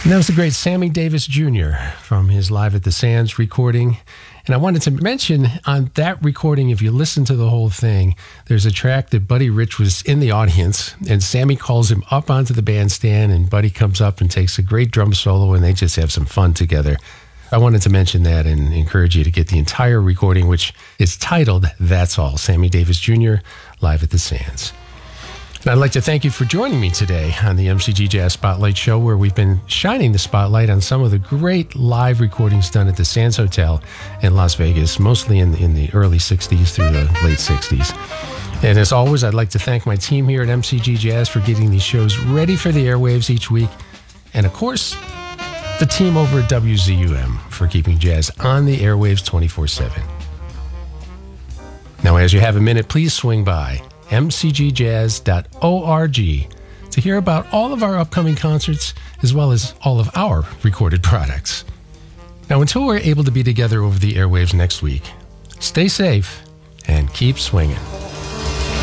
And that was the great Sammy Davis Jr. from his Live at the Sands recording. And I wanted to mention on that recording, if you listen to the whole thing, there's a track that Buddy Rich was in the audience, and Sammy calls him up onto the bandstand, and Buddy comes up and takes a great drum solo, and they just have some fun together. I wanted to mention that and encourage you to get the entire recording, which is titled That's All, Sammy Davis Jr., Live at the Sands. And I'd like to thank you for joining me today on the MCG Jazz Spotlight Show, where we've been shining the spotlight on some of the great live recordings done at the Sands Hotel in Las Vegas, mostly in the early 60s through the late 60s. And as always, I'd like to thank my team here at MCG Jazz for getting these shows ready for the airwaves each week. And of course, the team over at WZUM for keeping jazz on the airwaves 24/7. Now, as you have a minute, please swing by mcgjazz.org to hear about all of our upcoming concerts as well as all of our recorded products. Now, until we're able to be together over the airwaves next week, stay safe and keep swinging.